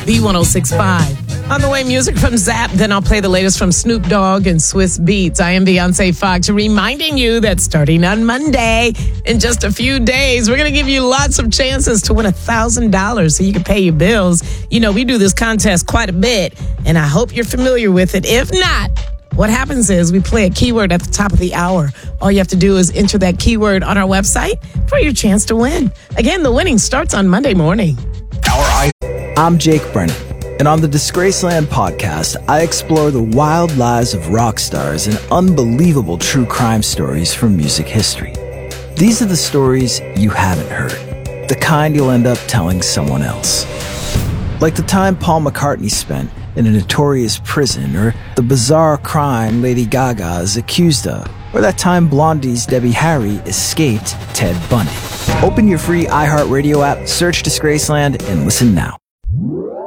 B1065. On the way, music from Zapp, then I'll play the latest from Snoop Dogg and Swiss Beats. I am Beyonce Fox, reminding you that starting on Monday, in just a few days, we're going to give you lots of chances to win $1,000 so you can pay your bills. You know, we do this contest quite a bit, and I hope you're familiar with it. If not, what happens is we play a keyword at the top of the hour. All you have to do is enter that keyword on our website for your chance to win. Again, the winning starts on Monday morning. I'm Jake Brennan, and on the Disgraceland podcast, I explore the wild lives of rock stars and unbelievable true crime stories from music history. These are the stories you haven't heard, the kind you'll end up telling someone else. Like the time Paul McCartney spent in a notorious prison, or the bizarre crime Lady Gaga is accused of, or that time Blondie's Debbie Harry escaped Ted Bundy. Open your free iHeartRadio app, search Disgraceland, and listen now.